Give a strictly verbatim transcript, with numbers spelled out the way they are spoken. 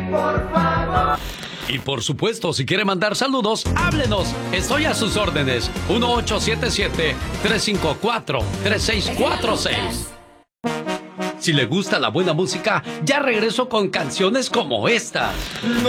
por favor. Y por supuesto, si quiere mandar saludos, háblenos. Estoy a sus órdenes. uno ocho siete siete, tres cinco cuatro, tres seis cuatro seis. Si le gusta la buena música, ya regreso con canciones como esta.